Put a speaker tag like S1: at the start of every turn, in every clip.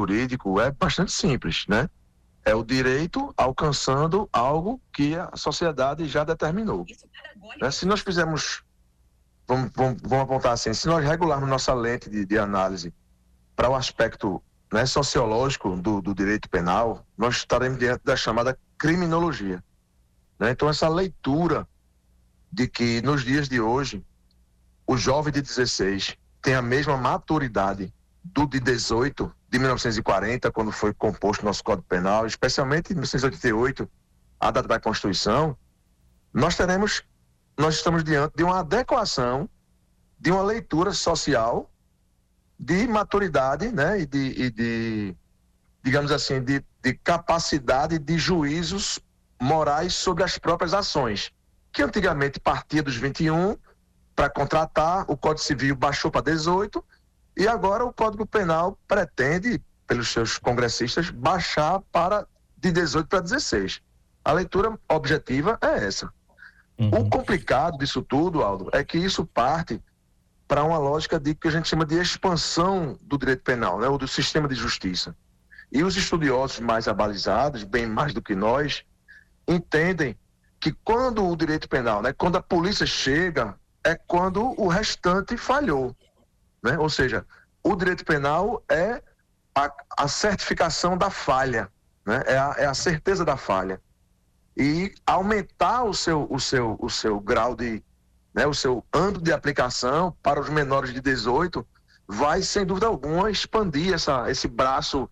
S1: jurídico é bastante simples, né? É o direito alcançando algo que a sociedade já determinou, né? Se nós fizermos, vamos apontar assim, se nós regularmos nossa lente de análise para o aspecto, né, sociológico do direito penal, nós estaremos diante da chamada criminologia, né? Então, essa leitura de que nos dias de hoje o jovem de 16 tem a mesma maturidade do de 18 de 1940, quando foi composto o nosso Código Penal, especialmente em 1988, a data da Constituição, nós estamos diante de uma adequação, de uma leitura social, de maturidade, né, e de digamos assim, de capacidade de juízos morais sobre as próprias ações, que antigamente partia dos 21 para contratar, o Código Civil baixou para 18, e agora o Código Penal pretende, pelos seus congressistas, baixar de 18 para 16. A leitura objetiva é essa. O complicado disso tudo, Aldo, é que isso parte para uma lógica de que a gente chama de expansão do direito penal, né, ou do sistema de justiça. E os estudiosos mais abalizados, bem mais do que nós, entendem que quando o direito penal, né, quando a polícia chega, é quando o restante falhou, né? Ou seja, o direito penal é a certificação da falha, né? É a certeza da falha. E aumentar o seu grau de, né, o seu âmbito de aplicação para os menores de 18 vai, sem dúvida alguma, expandir esse braço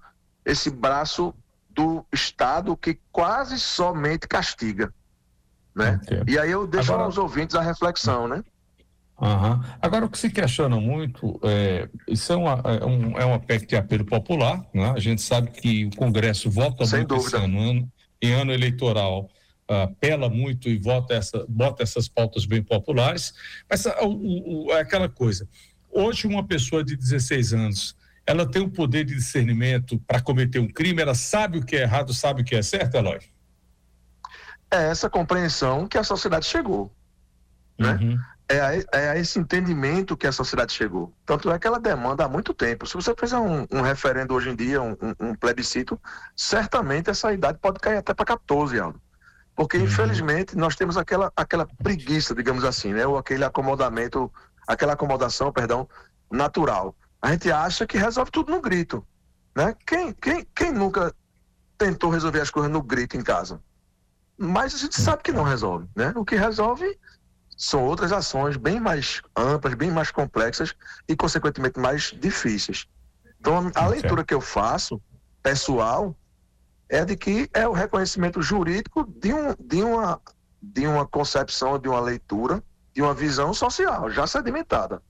S1: do Estado que quase somente castiga, né? Okay. E aí eu deixo aos ouvintes a reflexão, né?
S2: Agora, o que se questiona muito, isso é um aspecto de apelo popular, né? A gente sabe que o Congresso vota
S1: sem
S2: muito
S1: dúvida.
S2: Esse ano, em ano eleitoral, apela muito e bota essas pautas bem populares, mas é aquela coisa, hoje uma pessoa de 16 anos, ela tem um poder de discernimento para cometer um crime, ela sabe o que é errado, sabe o que é certo, Eloy?
S1: É essa compreensão que a sociedade chegou, né? É a esse entendimento que a sociedade chegou. Tanto é que ela demanda há muito tempo. Se você fizer um referendo hoje em dia, um plebiscito, certamente essa idade pode cair até para 14, Aldo. Porque, infelizmente, nós temos aquela preguiça, digamos assim, né? Ou aquela acomodação, natural. A gente acha que resolve tudo no grito, né? Quem nunca tentou resolver as coisas no grito em casa? Mas a gente sabe que não resolve, né? O que resolve são outras ações bem mais amplas, bem mais complexas e, consequentemente, mais difíceis. Então, a leitura que eu faço, pessoal, é de que é o reconhecimento jurídico de uma concepção, de uma leitura, de uma visão social já sedimentada.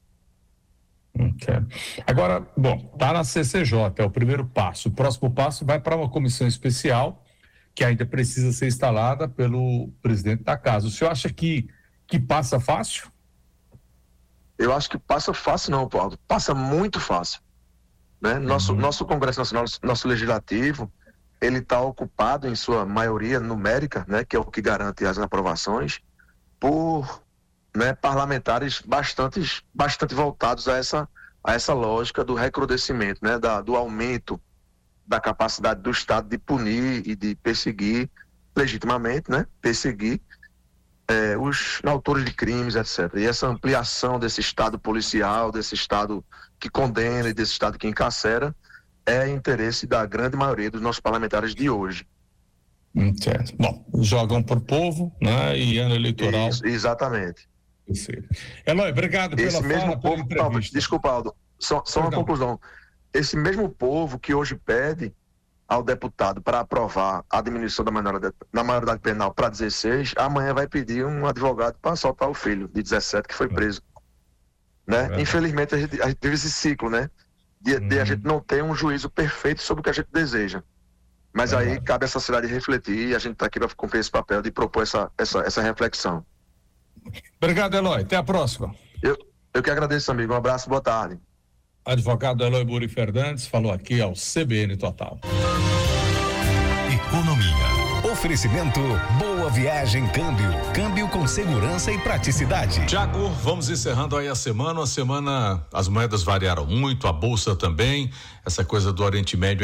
S2: Agora, bom, tá na CCJ, é o primeiro passo. O próximo passo vai para uma comissão especial que ainda precisa ser instalada pelo presidente da casa. O senhor acha que passa fácil?
S1: Eu acho que passa fácil não, Paulo. Passa muito fácil, né? Nosso Congresso Nacional, nosso Legislativo, ele está ocupado em sua maioria numérica, né, que é o que garante as aprovações, por, né, parlamentares bastante voltados a essa lógica do recrudescimento, né, do aumento da capacidade do Estado de punir e de perseguir legitimamente, né, perseguir os autores de crimes, etc. E essa ampliação desse Estado policial, desse Estado que condena e desse Estado que encarcera, é interesse da grande maioria dos nossos parlamentares de hoje.
S2: Certo. Bom, jogam por povo, né? E ano eleitoral.
S1: Isso, exatamente.
S2: Eloy, obrigado pela fala, pela entrevista.
S1: Desculpa, Aldo, só uma conclusão. Esse mesmo povo que hoje pede ao deputado para aprovar a diminuição da maioridade penal para 16, amanhã vai pedir um advogado para soltar o filho de 17 que foi preso. Né? Infelizmente a gente teve esse ciclo, né? De a gente não ter um juízo perfeito sobre o que a gente deseja. Mas aí cabe à sociedade refletir e a gente está aqui para cumprir esse papel de propor essa reflexão.
S2: Obrigado, Eloy. Até a próxima.
S1: Eu que agradeço, amigo. Um abraço, boa tarde.
S2: Advogado Eloy Buri Fernandes falou aqui ao CBN Total.
S3: Economia. Oferecimento Boa Viagem Câmbio. Câmbio com segurança e praticidade.
S4: Tiago, vamos encerrando aí a semana. As moedas variaram muito, a bolsa também. Essa coisa do Oriente Médio